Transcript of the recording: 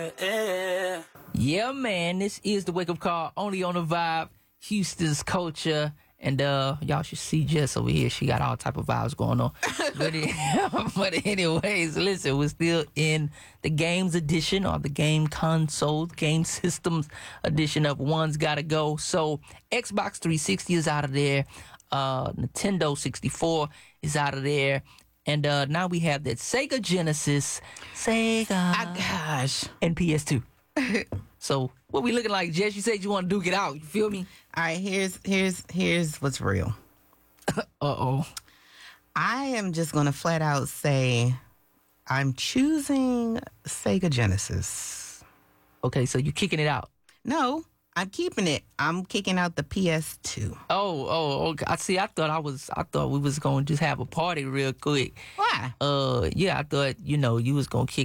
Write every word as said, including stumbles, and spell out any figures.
yeah. Yeah, man, this is the Wake Up Call, only on the Vibe, Houston's culture. And uh, y'all should see Jess over here. She got all type of vibes going on. but, it, but anyways, listen, we're still in the games edition or the game consoles, game systems edition of One's Gotta Go. So Xbox three sixty is out of there. Uh, Nintendo sixty-four is out of there. And uh, now we have that Sega Genesis, Sega, Ah, gosh, and P S two. So what we looking like, Jess? You said you want to duke it out. You feel me? All right, here's here's here's what's real. Uh-oh. I am just going to flat out say I'm choosing Sega Genesis. Okay, so you kicking it out. No, I'm keeping it. I'm kicking out the P S two. Oh, oh, okay. I see. I thought I was. I thought we was gonna just have a party real quick. Why? Uh, yeah. I thought you know you was gonna kick